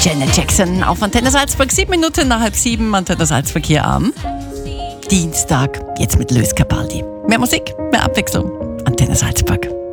Janet Jackson auf Antenne Salzburg. 7 Minuten nach 6:30. Antenne Salzburg hier am Dienstag. Jetzt mit Luis Capaldi. Mehr Musik, mehr Abwechslung. Antenne Salzburg.